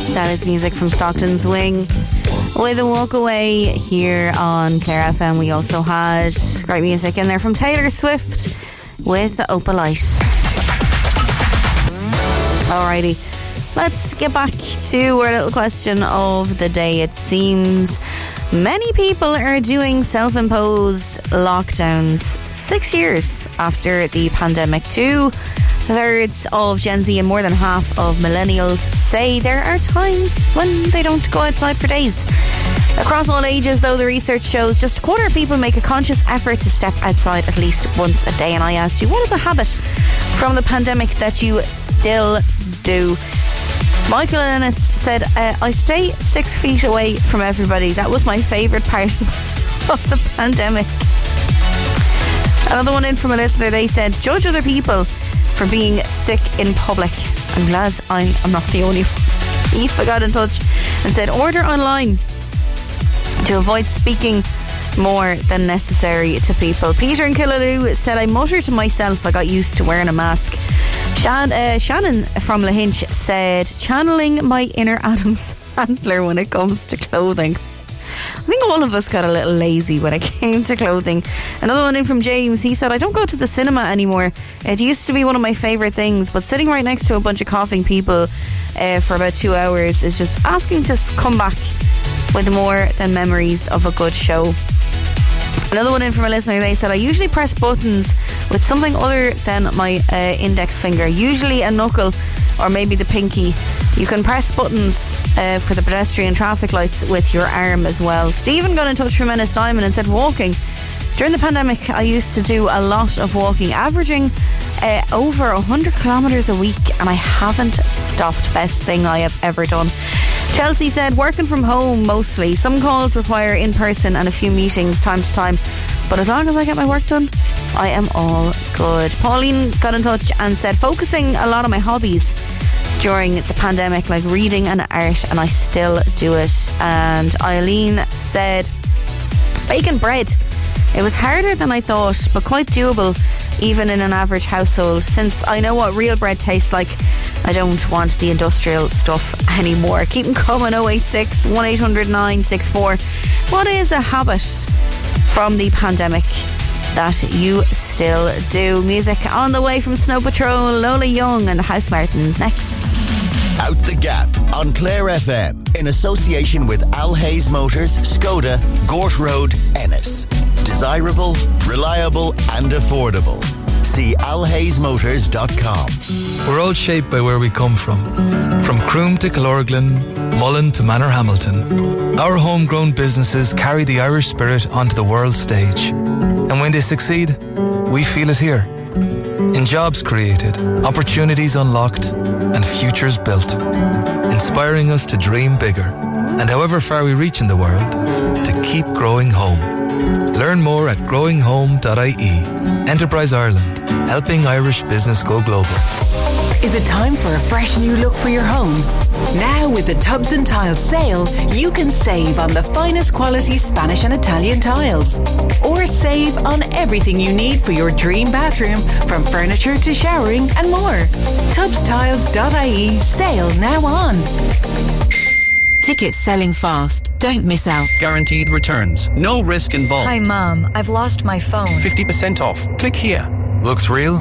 That is music from Stockton's Wing with a walk away here on Clare FM. We also had great music in there from Taylor Swift with Opalite. Alrighty, let's get back to our little question of the day. It seems many people are doing self-imposed lockdowns 6 years after the pandemic. 2/3 of Gen Z and more than half of millennials say there are times when they don't go outside for days. Across all ages, though, the research shows just a quarter of people make a conscious effort to step outside at least once a day. And I asked you, what is a habit from the pandemic that you still do? Michael Ennis said, I stay 6 feet away from everybody. That was my favourite part of the pandemic. Another one in from a listener, they said, judge other people for being sick in public. I'm glad I'm not the only one. Aoife got in touch and said, order online to avoid speaking more than necessary to people. Peter in Killaloe said, I mutter to myself, I got used to wearing a mask. Shannon from Lahinch said, channeling my inner Adam Sandler when it comes to clothing. I think all of us got a little lazy when it came to clothing. Another one in from James, he said, I don't go to the cinema anymore. It used to be one of my favourite things, but sitting right next to a bunch of coughing people for about 2 hours is just asking to come back with more than memories of a good show. Another one in from a listener, they said, I usually press buttons with something other than my index finger, usually a knuckle or maybe the pinky. You can press buttons for the pedestrian traffic lights with your arm as well. Stephen got in touch from Ennis Diamond and said, walking. During the pandemic, I used to do a lot of walking, averaging over 100 kilometres a week, and I haven't stopped. Best thing I have ever done. Chelsea said, working from home mostly. Some calls require in-person and a few meetings time to time, but as long as I get my work done, I am all good. Pauline got in touch and said, focusing a lot on my hobbies during the pandemic, like reading and art, and I still do it. And Eileen said, baking bread. It was harder than I thought, but quite doable even in an average household. Since I know what real bread tastes like, I don't want the industrial stuff anymore. Keep them coming. 086 1800 964. What is a habit from the pandemic that you still do? Music on the way from Snow Patrol, Lola Young and the House Martins next. Out the Gap on Clare FM in association with Al Hayes Motors, Skoda, Gort Road, Ennis. Desirable, reliable and affordable. See alhaysmotors.com. We're all shaped by where we come from Croom to Killorglin, Mullen to Manorhamilton. Our homegrown businesses carry the Irish spirit onto the world stage. And when they succeed, we feel it here. In jobs created, opportunities unlocked, and futures built. Inspiring us to dream bigger, and however far we reach in the world, to keep growing home. Learn more at growinghome.ie. Enterprise Ireland, helping Irish business go global. Is it time for a fresh new look for your home? Now with the Tubs and Tiles sale, you can save on the finest quality Spanish and Italian tiles. Or save on everything you need for your dream bathroom, from furniture to showering and more. Tubstiles.ie, sale now on. Tickets selling fast. Don't miss out. Guaranteed returns. No risk involved. Hi, Mom. I've lost my phone. 50% off. Click here. Looks real?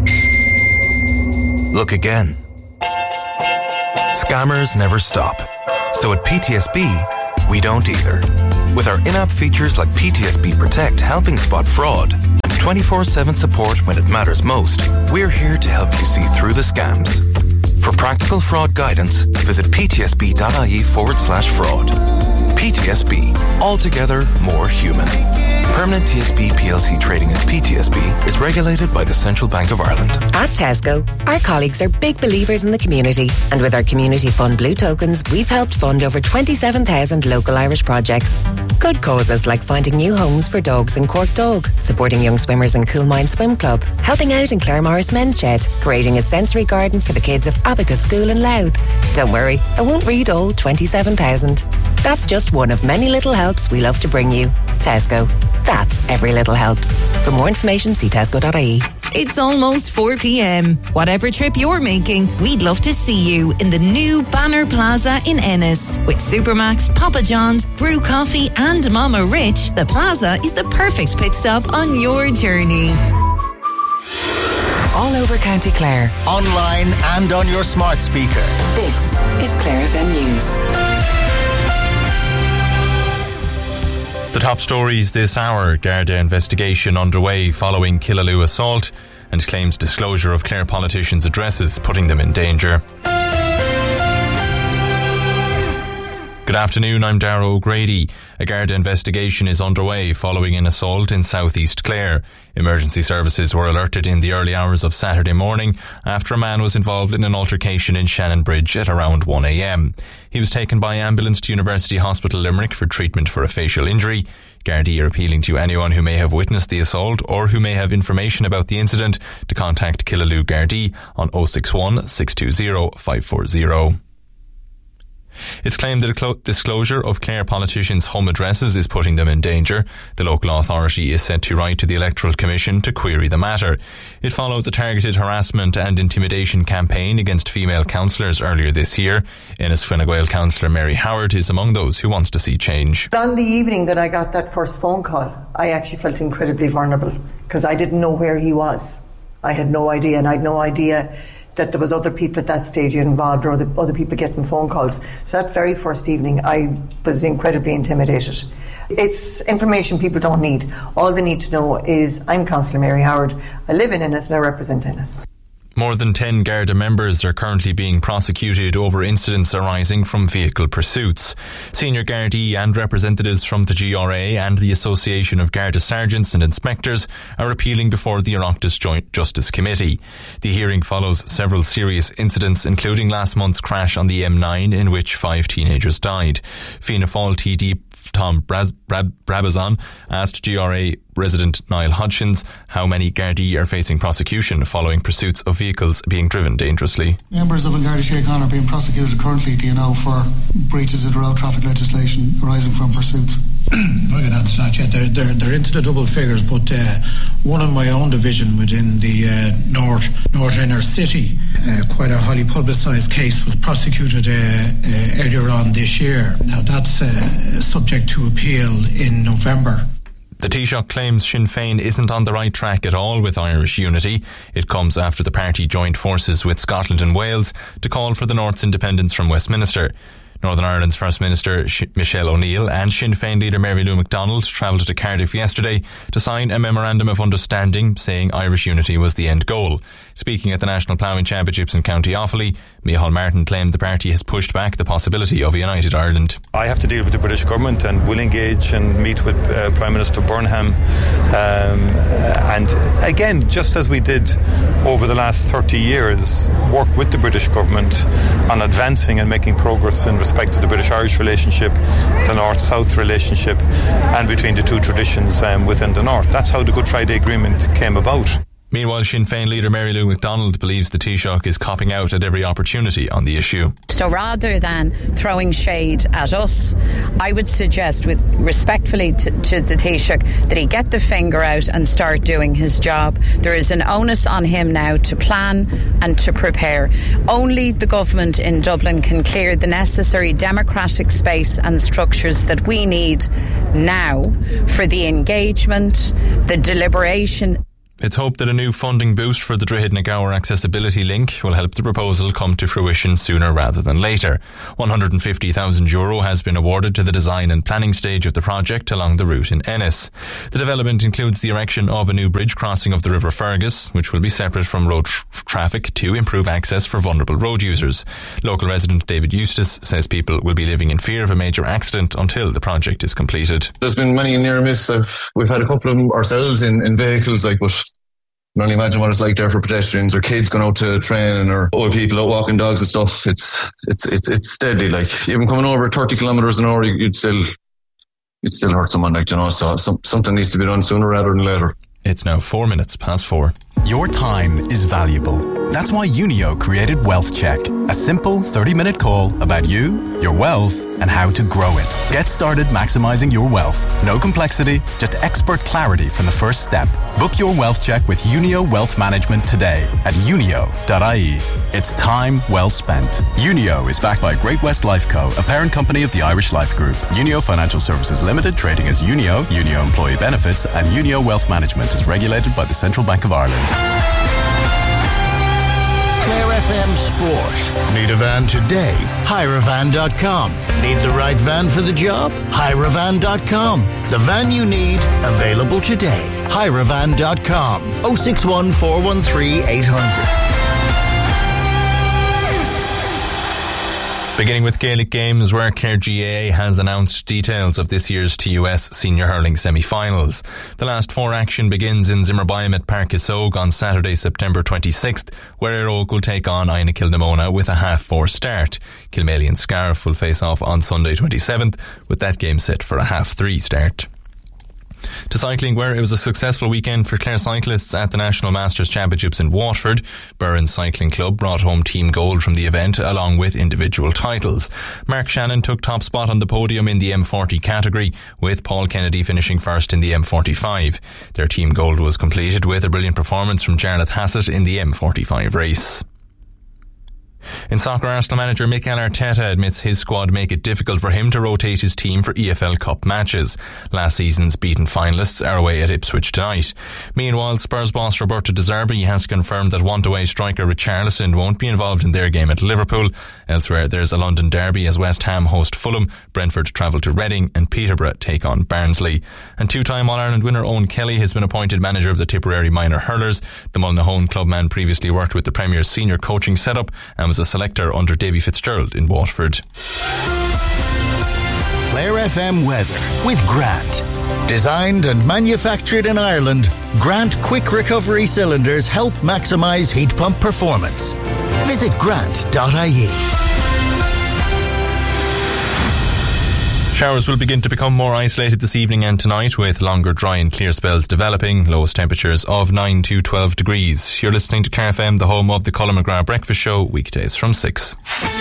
Look again. Scammers never stop. So at PTSB, we don't either. With our in-app features like PTSB Protect helping spot fraud and 24/7 support when it matters most, we're here to help you see through the scams. For practical fraud guidance, visit ptsb.ie/fraud. PTSB, altogether more human. Permanent TSB PLC trading as PTSB is regulated by the Central Bank of Ireland. At Tesco, our colleagues are big believers in the community, and with our Community Fund Blue Tokens, we've helped fund over 27,000 local Irish projects. Good causes like finding new homes for dogs in Cork Dog, supporting young swimmers in Coolmine Swim Club, helping out in Claremorris Men's Shed, creating a sensory garden for the kids of Abacus School in Louth. Don't worry, I won't read all 27,000. That's just one of many little helps we love to bring you. Tesco. That's every little helps. For more information, see tesco.ie. It's almost 4 p.m. Whatever trip you're making, we'd love to see you in the new Banner Plaza in Ennis. With Supermax, Papa John's, Brew Coffee and Mama Rich, the Plaza is the perfect pit stop on your journey. All over County Clare. Online and on your smart speaker. This is Clare FM News. The top stories this hour: Garda investigation underway following Killaloe assault, and claims disclosure of Clare politicians' addresses putting them in danger. Good afternoon, I'm Darragh O'Grady. A Garda investigation is underway following an assault in southeast Clare. Emergency services were alerted in the early hours of Saturday morning after a man was involved in an altercation in Shannonbridge at around 1 a.m. He was taken by ambulance to University Hospital Limerick for treatment for a facial injury. Gardaí are appealing to anyone who may have witnessed the assault or who may have information about the incident to contact Killaloe Gardaí on 061 620 540. It's claimed that a disclosure of Clare politicians' home addresses is putting them in danger. The local authority is set to write to the Electoral Commission to query the matter. It follows a targeted harassment and intimidation campaign against female councillors earlier this year. Ennis Fine Gael councillor Mary Howard is among those who wants to see change. On the evening that I got that first phone call, I actually felt incredibly vulnerable because I didn't know where he was. I had no idea, and I had no idea that there was other people at that stage involved or other people getting phone calls. So that very first evening I was incredibly intimidated. It's information people don't need. All they need to know is I'm Councillor Mary Howard, I live in Ennis and I represent Ennis. More than 10 Garda members are currently being prosecuted over incidents arising from vehicle pursuits. Senior Gardaí and representatives from the GRA and the Association of Garda Sergeants and Inspectors are appealing before the Oireachtas Joint Justice Committee. The hearing follows several serious incidents, including last month's crash on the M9 in which 5 teenagers died. Fianna Fáil TD Tom Brabazon asked GRA resident Niall Hodgins how many Gardaí are facing prosecution following pursuits of vehicles being driven dangerously. Members of An Garda Síochána are being prosecuted currently, do you know, for breaches of the road traffic legislation arising from pursuits. If I can answer that, yeah, they're into the double figures, but one in my own division within the North Inner City, quite a highly publicised case, was prosecuted earlier on this year. Now that's subject to appeal in November. The Taoiseach claims Sinn Féin isn't on the right track at all with Irish unity. It comes after the party joined forces with Scotland and Wales to call for the North's independence from Westminster. Northern Ireland's First Minister Michelle O'Neill and Sinn Féin leader Mary Lou McDonald travelled to Cardiff yesterday to sign a memorandum of understanding saying Irish unity was the end goal. Speaking at the National Ploughing Championships in County Offaly, Micheál Martin claimed the party has pushed back the possibility of a united Ireland. I have to deal with the British government and will engage and meet with Prime Minister Burnham. And again, just as we did over the last 30 years, work with the British government on advancing and making progress in respect to the British-Irish relationship, the North-South relationship, and between the two traditions within the North. That's how the Good Friday Agreement came about. Meanwhile, Sinn Féin leader Mary Lou McDonald believes the Taoiseach is copping out at every opportunity on the issue. So rather than throwing shade at us, I would suggest respectfully to the Taoiseach that he get the finger out and start doing his job. There is an onus on him now to plan and to prepare. Only the government in Dublin can clear the necessary democratic space and structures that we need now for the engagement, the deliberation. It's hoped that a new funding boost for the Drogheda na Gower accessibility link will help the proposal come to fruition sooner rather than later. €150,000 has been awarded to the design and planning stage of the project along the route in Ennis. The development includes the erection of a new bridge crossing of the River Fergus, which will be separate from road traffic to improve access for vulnerable road users. Local resident David Eustace says people will be living in fear of a major accident until the project is completed. There's been many near miss. We've had a couple of them ourselves in vehicles, but I can only imagine what it's like there for pedestrians or kids going out to training or old people out walking dogs and stuff. It's deadly. Like even coming over 30 kilometres an hour, you'd still hurt someone. So something needs to be done sooner rather than later. It's now 4 minutes past 4. Your time is valuable. That's why Unio created Wealth Check, a simple 30-minute call about you, your wealth, and how to grow it. Get started maximizing your wealth. No complexity, just expert clarity from the first step. Book your Wealth Check with Unio Wealth Management today at unio.ie. It's time well spent. Unio is backed by Great West Life Co., a parent company of the Irish Life Group. Unio Financial Services Limited, trading as Unio, Unio Employee Benefits, and Unio Wealth Management is regulated by the Central Bank of Ireland. Clare FM Sport. Need a van today? HireAvan.com. Need the right van for the job? HireAvan.com. The van you need, available today. HireAvan.com. 061 413 800. Beginning with Gaelic games, where Clare GAA has announced details of this year's TUS Senior Hurling semi-finals. The last four action begins in Zimmerbeim at Páirc Uas Óg on Saturday, September 26th, where Éire Óg will take on Aina Kilnamona with a 4:30 start. Kilmaley and Scariff will face off on Sunday 27th, with that game set for a 3:30 start. To cycling, where it was a successful weekend for Clare cyclists at the National Masters Championships in Waterford. Burren Cycling Club brought home team gold from the event along with individual titles. Mark Shannon took top spot on the podium in the M40 category, with Paul Kennedy finishing first in the M45. Their team gold was completed with a brilliant performance from Jarlath Hassett in the M45 race. In soccer, Arsenal manager Mikel Arteta admits his squad make it difficult for him to rotate his team for EFL Cup matches. Last season's beaten finalists are away at Ipswich tonight. Meanwhile, Spurs boss Roberto De Zerbi has confirmed that want-away striker Richarlison won't be involved in their game at Liverpool. Elsewhere, there's a London derby as West Ham host Fulham, Brentford travel to Reading, and Peterborough take on Barnsley. And two-time All-Ireland winner Owen Kelly has been appointed manager of the Tipperary Minor Hurlers. The Mullinahone clubman previously worked with the Premier's senior coaching setup and was a selector under Davy Fitzgerald in Waterford. Clare FM weather with Grant. Designed and manufactured in Ireland, Grant Quick Recovery Cylinders help maximise heat pump performance. Visit grant.ie. Showers will begin to become more isolated this evening and tonight, with longer dry and clear spells developing. Lowest temperatures of 9 to 12 degrees. You're listening to Clare FM, the home of the Colin McGrath Breakfast Show, weekdays from 6.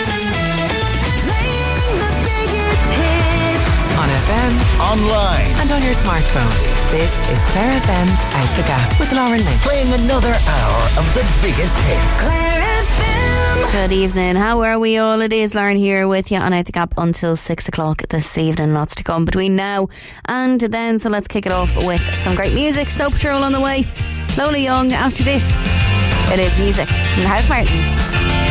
On FM, online, and on your smartphone. This is Clare FM's Out the Gap with Lauren Lynch. Playing another hour of the biggest hits. Clare FM. Good evening. How are we all? It is Lauren here with you on Out the Gap until 6 o'clock this evening. Lots to come between now and then. So let's kick it off with some great music. Snow Patrol on the way. Lola Young after this. It is music from the House Martins.